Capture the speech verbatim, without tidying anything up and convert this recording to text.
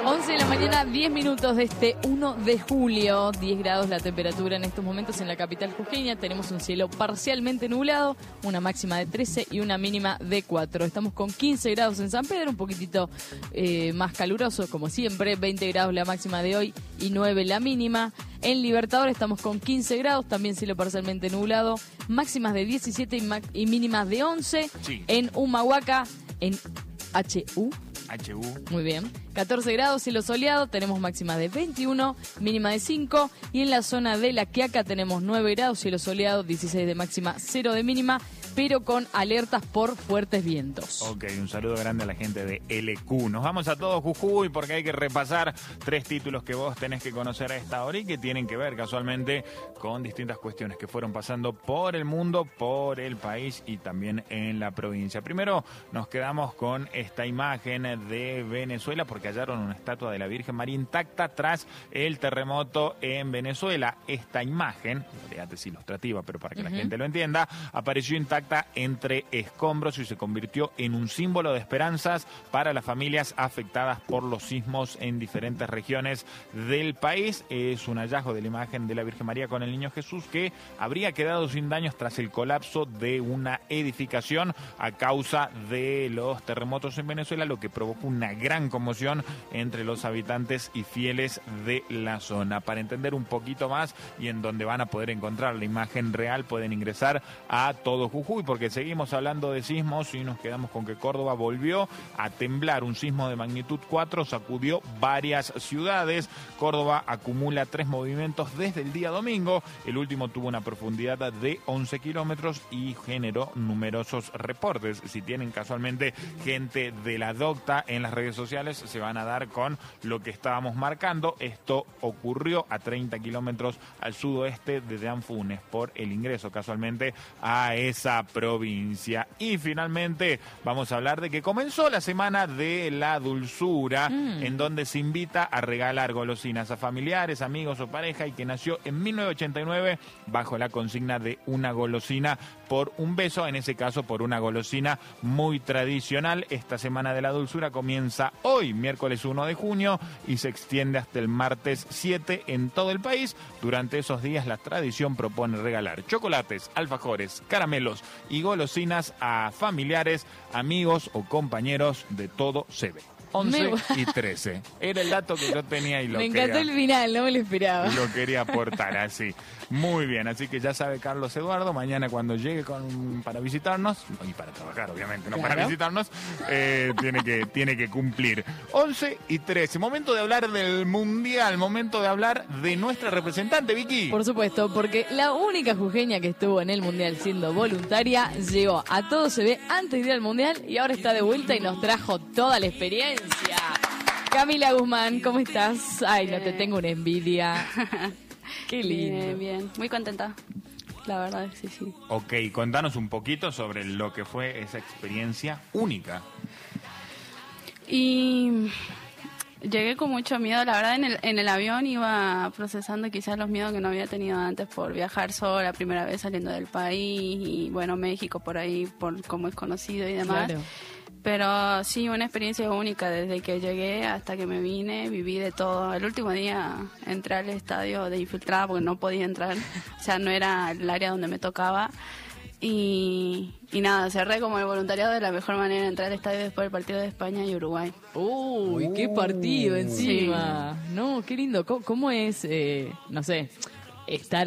once de la mañana, diez minutos de este uno de julio, diez grados la temperatura en estos momentos en la capital jujeña. Tenemos un cielo parcialmente nublado, una máxima de trece y una mínima de cuatro. Estamos con quince grados en San Pedro, un poquitito eh, más caluroso como siempre, veinte grados la máxima de hoy y nueve la mínima. En Libertador estamos con quince grados, también cielo parcialmente nublado, máximas de diecisiete y, y mínimas de once. Sí. En Humahuaca, en H U. H U. Muy bien. catorce grados, cielo soleado, tenemos máxima de veintiuno, mínima de cinco. Y en la zona de La Quiaca tenemos nueve grados, cielo soleado, dieciséis de máxima, cero de mínima, pero con alertas por fuertes vientos. Ok, un saludo grande a la gente de L Q. Nos vamos a todo Jujuy porque hay que repasar tres títulos que vos tenés que conocer a esta hora y que tienen que ver casualmente con distintas cuestiones que fueron pasando por el mundo, por el país y también en la provincia. Primero nos quedamos con esta imagen de Venezuela porque hallaron una estatua de la Virgen María intacta tras el terremoto en Venezuela. Esta imagen, en realidad es ilustrativa, pero para que uh-huh. la gente lo entienda, apareció intacta entre escombros y se convirtió en un símbolo de esperanzas para las familias afectadas por los sismos en diferentes regiones del país. Es un hallazgo de la imagen de la Virgen María con el Niño Jesús que habría quedado sin daños tras el colapso de una edificación a causa de los terremotos en Venezuela, lo que provocó una gran conmoción entre los habitantes y fieles de la zona. Para entender un poquito más y en donde van a poder encontrar la imagen real, pueden ingresar a Todo Jujuy, porque seguimos hablando de sismos y nos quedamos con que Córdoba volvió a temblar. Un sismo de magnitud cuatro sacudió varias ciudades. Córdoba acumula tres movimientos desde el día domingo. El último tuvo una profundidad de once kilómetros y generó numerosos reportes. Si tienen casualmente gente de la docta en las redes sociales, se van a dar con lo que estábamos marcando. Esto ocurrió a treinta kilómetros al sudoeste de Deanfunes por el ingreso casualmente a esa provincia. Y finalmente vamos a hablar de que comenzó la semana de la dulzura, mm. en donde se invita a regalar golosinas a familiares, amigos o pareja, y que nació en mil novecientos ochenta y nueve bajo la consigna de una golosina por un beso, en ese caso por una golosina muy tradicional. Esta semana de la dulzura comienza hoy, miércoles uno de junio, y se extiende hasta el martes siete en todo el país. Durante esos días la tradición propone regalar chocolates, alfajores, caramelos y golosinas a familiares, amigos o compañeros de todo se ve. once y trece. Era el dato que yo tenía y lo Me quería, encantó el final, no me lo esperaba. Y lo quería aportar así. Muy bien, así que ya sabe Carlos Eduardo, mañana cuando llegue con, para visitarnos, y para trabajar obviamente, no claro. para visitarnos, eh, tiene, que, tiene que cumplir. once y trece, momento de hablar del Mundial, momento de hablar de nuestra representante, Vicky. Por supuesto, porque la única jujeña que estuvo en el Mundial siendo voluntaria, llegó a Todo Se Ve antes de ir al Mundial y ahora está de vuelta y nos trajo toda la experiencia. Camila Guzmán, ¿cómo estás? Ay, no te tengo una envidia. Qué lindo. Bien, bien. Muy contenta. La verdad, sí, sí. Ok, contanos un poquito sobre lo que fue esa experiencia única. Y llegué con mucho miedo. La verdad, en el, en el avión iba procesando quizás los miedos que no había tenido antes por viajar sola, primera vez saliendo del país. Y bueno, México por ahí, por cómo es conocido y demás. Claro. Pero sí, una experiencia única. Desde que llegué hasta que me vine, viví de todo. El último día entré al estadio de infiltrada porque no podía entrar. O sea, no era el área donde me tocaba. Y, y nada, cerré como el voluntariado de la mejor manera de entrar al estadio después del partido de España y Uruguay. Uy, qué partido encima. Sí. No, qué lindo. ¿Cómo, cómo es, eh, no sé, estar